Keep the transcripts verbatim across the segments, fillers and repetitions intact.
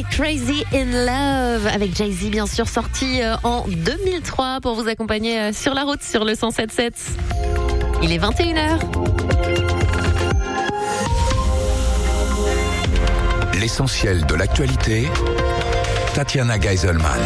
Crazy in Love avec Jay-Z, bien sûr, sorti en deux mille trois pour vous accompagner sur la route sur le cent sept virgule sept. Il est vingt et une heures. L'essentiel de l'actualité, Tatiana Geiselman.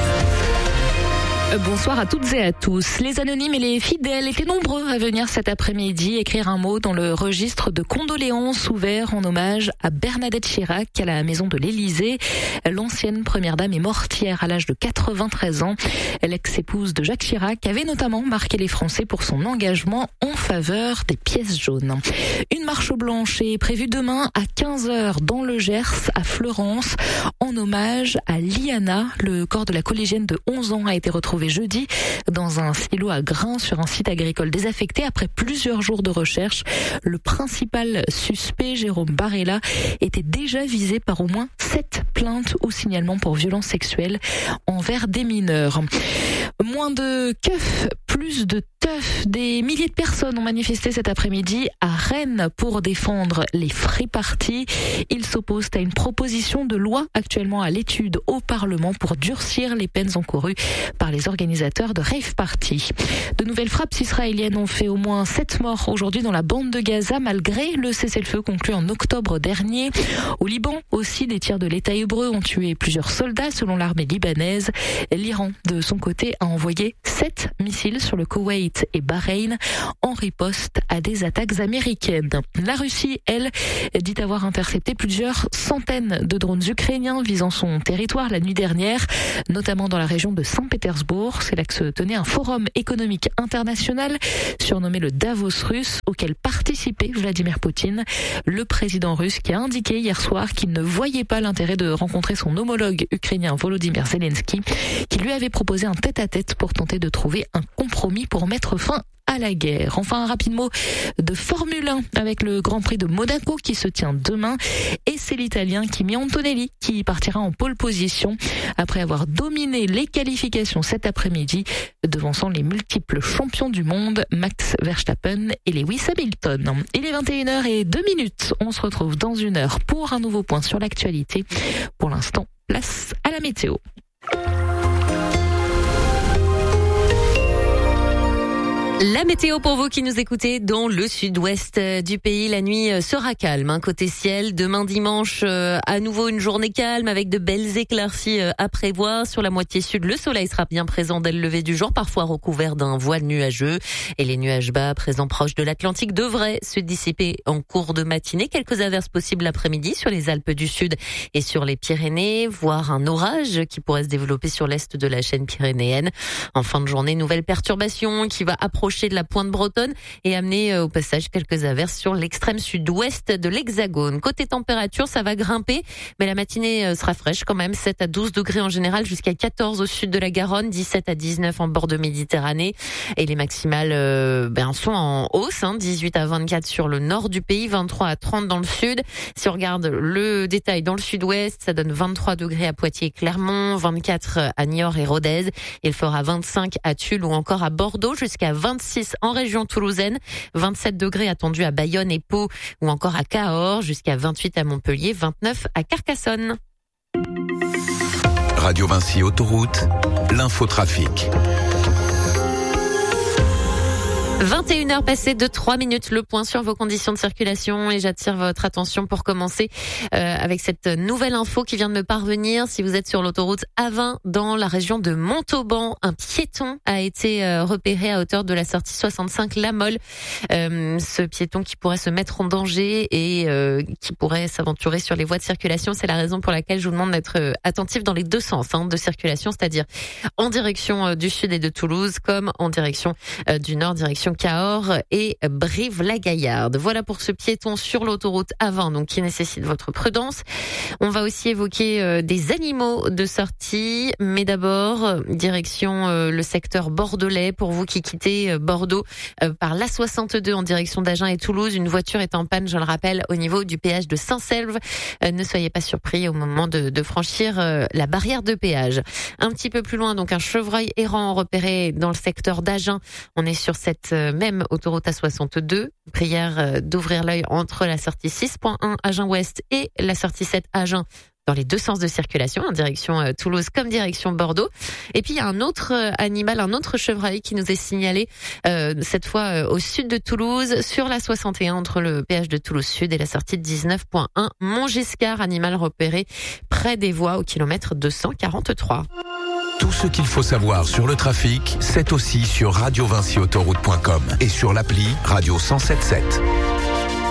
Bonsoir à toutes et à tous. Les anonymes et les fidèles étaient nombreux à venir cet après-midi écrire un mot dans le registre de condoléances ouvert en hommage à Bernadette Chirac à la maison de l'Élysée. L'ancienne première dame est morte hier à l'âge de quatre-vingt-treize ans. L'ex-épouse de Jacques Chirac avait notamment marqué les Français pour son engagement en faveur des pièces jaunes. Une marche blanche est prévue demain à quinze heures dans le Gers, à Fleurance, en hommage à Liana. Le corps de la collégienne de onze ans a été retrouvé jeudi dans un silo à grains sur un site agricole désaffecté après plusieurs jours de recherche. Le principal suspect, Jérôme Barella, était déjà visé par au moins sept plaintes ou signalements pour violences sexuelles envers des mineurs. Moins de keufs, plus de teufs. Des milliers de personnes ont manifesté cet après-midi à Rennes pour défendre les free parties. Ils s'opposent à une proposition de loi actuellement à l'étude au Parlement pour durcir les peines encourues par les organisateurs de rave party. De nouvelles frappes israéliennes ont fait au moins sept morts aujourd'hui dans la bande de Gaza malgré le cessez-le-feu conclu en octobre dernier. Au Liban aussi, des tirs de l'État hébreu ont tué plusieurs soldats selon l'armée libanaise. L'Iran, de son côté, a envoyé sept missiles sur le Koweït et Bahreïn en riposte à des attaques américaines. La Russie, elle, dit avoir intercepté plusieurs centaines de drones ukrainiens visant son territoire la nuit dernière, notamment dans la région de Saint-Pétersbourg. C'est là que se tenait un forum économique international surnommé le Davos russe, auquel participait Vladimir Poutine, le président russe, qui a indiqué hier soir qu'il ne voyait pas l'intérêt de rencontrer son homologue ukrainien Volodymyr Zelensky, qui lui avait proposé un tête-à-tête pour tenter de trouver un compromis pour mettre fin à la guerre. Enfin, un rapide mot de Formule un avec le Grand Prix de Monaco qui se tient demain. Et c'est l'Italien Kimi Antonelli qui partira en pole position après avoir dominé les qualifications cet après-midi, devançant les multiples champions du monde Max Verstappen et Lewis Hamilton. Il est vingt et une heures zéro deux minutes. On se retrouve dans une heure pour un nouveau point sur l'actualité. Pour l'instant, place à la météo. La météo pour vous qui nous écoutez dans le sud-ouest du pays. La nuit sera calme, hein, côté ciel. Demain dimanche, euh, à nouveau une journée calme avec de belles éclaircies euh, à prévoir. Sur la moitié sud, le soleil sera bien présent dès le lever du jour, parfois recouvert d'un voile nuageux. Et les nuages bas présents proches de l'Atlantique devraient se dissiper en cours de matinée. Quelques averses possibles l'après-midi sur les Alpes du Sud et sur les Pyrénées, voire un orage qui pourrait se développer sur l'est de la chaîne pyrénéenne. En fin de journée, nouvelle perturbation qui va approcher de la pointe bretonne et amener au passage quelques averses sur l'extrême sud-ouest de l'Hexagone. Côté température, ça va grimper, mais la matinée sera fraîche quand même, sept à douze degrés en général, jusqu'à quatorze au sud de la Garonne, dix-sept à dix-neuf en bord de Méditerranée. Et les maximales euh, ben, sont en hausse, hein, dix-huit à vingt-quatre sur le nord du pays, vingt-trois à trente dans le sud. Si on regarde le détail dans le sud-ouest, ça donne vingt-trois degrés à Poitiers et Clermont, vingt-quatre à Niort et Rodez. Il fera vingt-cinq à Tulle ou encore à Bordeaux, jusqu'à vingt-six en région toulousaine, vingt-sept degrés attendus à Bayonne et Pau ou encore à Cahors, jusqu'à vingt-huit à Montpellier, vingt-neuf à Carcassonne. Radio Vinci Autoroute, l'infotrafic. vingt et une heures passées de trois minutes, le point sur vos conditions de circulation et j'attire votre attention pour commencer euh, avec cette nouvelle info qui vient de me parvenir. Si vous êtes sur l'autoroute A vingt dans la région de Montauban, un piéton a été euh, repéré à hauteur de la sortie soixante-cinq La Mole. Euh, ce piéton qui pourrait se mettre en danger et euh, qui pourrait s'aventurer sur les voies de circulation. C'est la raison pour laquelle je vous demande d'être euh, attentif dans les deux sens hein, de circulation, c'est-à-dire en direction euh, du sud et de Toulouse comme en direction euh, du nord, direction Cahors et Brive-la-Gaillarde. Voilà pour ce piéton sur l'autoroute A vingt, donc qui nécessite votre prudence. On va aussi évoquer euh, des animaux de sortie, mais d'abord euh, direction euh, le secteur bordelais. Pour vous qui quittez euh, Bordeaux euh, par l'A soixante-deux en direction d'Agen et Toulouse, une voiture est en panne, je le rappelle, au niveau du péage de Saint-Selve. Euh, ne soyez pas surpris au moment de, de franchir euh, la barrière de péage. Un petit peu plus loin, donc un chevreuil errant repéré dans le secteur d'Agen. On est sur cette euh, même autoroute A soixante-deux. Prière euh, d'ouvrir l'œil entre la sortie six point un Agen Ouest et la sortie sept Agen dans les deux sens de circulation, en direction euh, Toulouse comme direction Bordeaux. Et puis il y a un autre euh, animal, un autre chevreuil qui nous est signalé euh, cette fois euh, au sud de Toulouse, sur la soixante et un entre le péage de Toulouse Sud et la sortie de dix-neuf point un Montgiscard, animal repéré près des voies au kilomètre deux cent quarante-trois. Tout ce qu'il faut savoir sur le trafic, c'est aussi sur radio vinci autoroute point com et sur l'appli Radio cent soixante-sept.